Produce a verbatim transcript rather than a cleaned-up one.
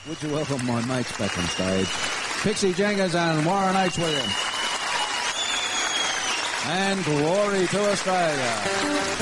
Would you welcome my mates back on stage? Pixie Jenkins and Warren H. Williams. And glory to Australia.